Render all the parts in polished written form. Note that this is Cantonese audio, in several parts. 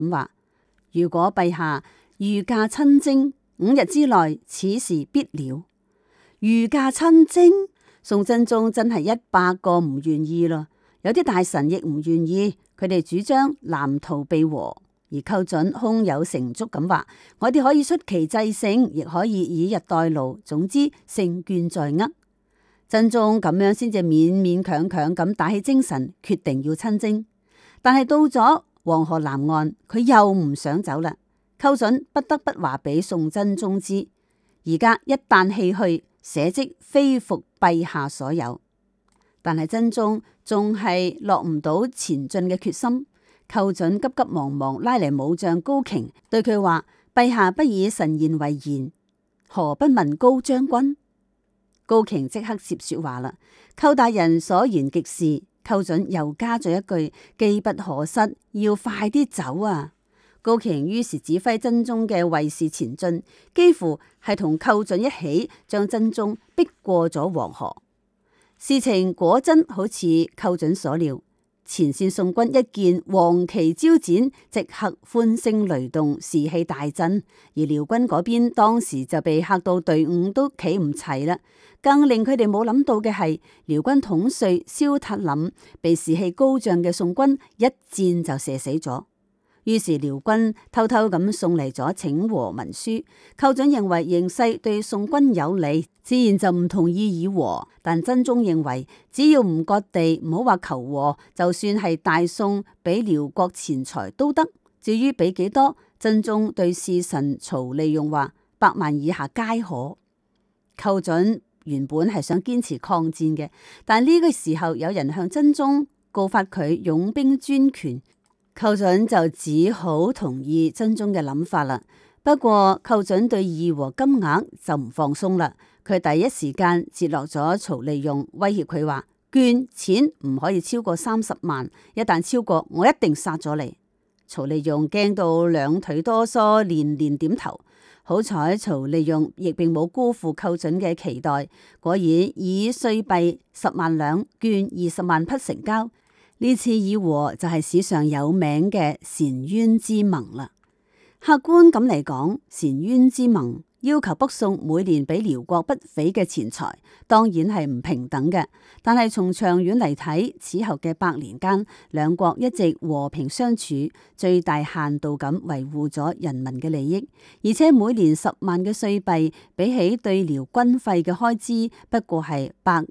咁話：如果陛下御駕親征，5日之內此事必了。御駕親征，宋真宗真係100個唔願意咯。有啲大臣亦唔願意，佢哋主張南逃避和。而寇準胸有成竹咁話：我哋可以出奇制勝，亦可以以逸待勞，總之勝券在握。真宗咁樣先至勉勉強強咁打起精神，決定要親征。但係到咗黃河南岸，佢又唔想走啦。寇準不得不話俾宋真宗知：而家一旦棄去，社稷非復陛下所有。但係真宗仲係落唔到前進嘅決心。寇準急急忙忙拉嚟武將高瓊，對佢話：陛下不以臣言為言，何不問高將軍？高瓊即刻接說話啦：寇大人所言極是。寇準又加咗一句：機不可失，要快啲走啊！高瓊於是指揮真宗嘅衛士前進，幾乎係同寇準一起將真宗逼過咗黃河。事情果真好似寇準所料。前線宋軍一見黃旗招展，即刻歡聲雷動，士氣大振。而遼軍嗰邊當時就被嚇到隊伍都企唔齊啦。更令佢哋冇諗到嘅係，遼軍統帥蕭塔林被士氣高漲嘅宋軍一箭就射死咗。於是遼軍偷偷咁送嚟咗請和文書。寇準認為形勢對宋軍有利，自然就唔同意議和。但真宗認為只要唔割地，唔好話求和，就算係大宋俾遼國錢財都得。至於俾幾多，真宗對侍臣曹利用話100萬以下皆可。寇準原本係想堅持抗戰嘅，但呢個時候有人向真宗告發佢擁兵專權。寇準就只好同意真宗嘅諗法啦。不過寇準對議和金額就唔放鬆啦，佢第一時間截落咗曹利用，威脅佢話：捐錢唔可以超過30萬，一旦超過，我一定殺咗你。曹利用驚到兩腿哆嗦，連連點頭。好彩曹利用亦並冇辜負寇準嘅期待，果然以歲幣10萬兩，捐20萬匹成交。呢次議和就係史上有名嘅澶淵之盟啦。客觀咁嚟講，澶淵之盟要求北宋每年俾遼國不菲嘅錢財，當然係唔平等嘅。但係從長遠嚟睇，此後嘅100年間，兩國一直和平相處，最大限度咁維護咗人民嘅利益。而且每年10萬嘅歲幣，比起對遼軍費嘅開支，不過係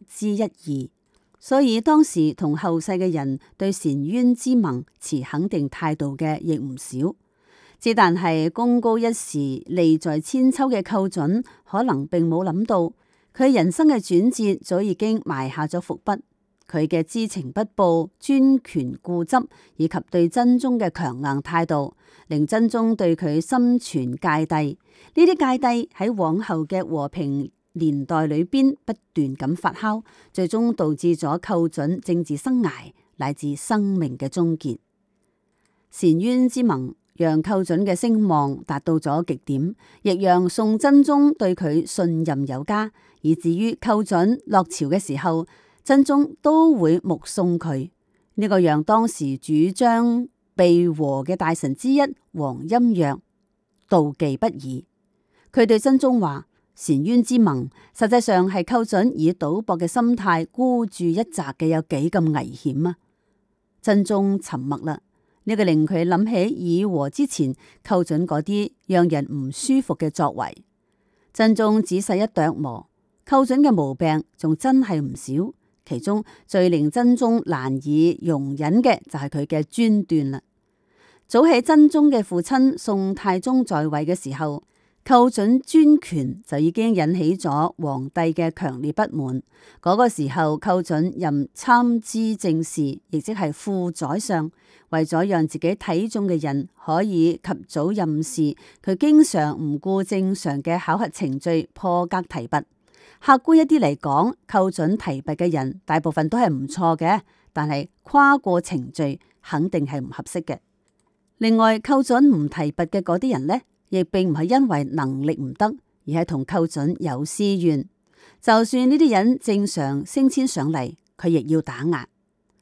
1/2。所以當時同後世嘅人對澶淵之盟持肯定態度嘅亦唔少，只但係功高一時利在千秋嘅寇準，可能並冇諗到佢人生嘅轉折早已經埋下咗伏筆。佢嘅知情不報、專權固執以及對真宗嘅強硬態度，令真宗對佢心存芥蒂。呢啲芥蒂喺往後嘅和平年代裏邊不斷咁發酵，最終導致咗寇準政治生涯乃至生命嘅終結。澶淵之盟讓寇準嘅聲望達到咗極點，亦讓宋真宗對佢信任有加，以至於寇準落朝嘅時候，真宗都會目送佢。呢個讓當時主張避和嘅大臣之一王欽若妒忌不已。佢對真宗話：澶淵之盟實際上係寇準以賭博嘅心態孤注一擲嘅，有幾咁危險啊！真宗沉默啦，呢個令佢諗起議和之前寇準嗰啲讓人唔舒服嘅作為。真宗仔細一琢磨，寇準嘅毛病仲真係唔少，其中最令真宗難以容忍嘅就係佢嘅專斷啦。早喺真宗嘅父親宋太宗在位嘅時候，寇準專權就已經引起咗皇帝嘅強烈不滿。嗰個時候，寇準任參知政事，亦即係副宰相。為咗讓自己睇中嘅人可以及早任事，佢經常唔顧正常嘅考核程序，破格提拔。客觀一啲嚟講，寇準提拔嘅人大部分都係唔錯嘅，但係跨過程序肯定係唔合適嘅。另外，寇準唔提拔嘅嗰啲人呢，亦並唔係因為能力唔得，而係同寇準有私怨。就算呢啲人正常升遷上嚟，佢亦要打壓。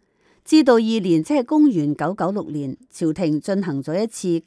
至道二年，即係公元996年，朝廷進行咗一次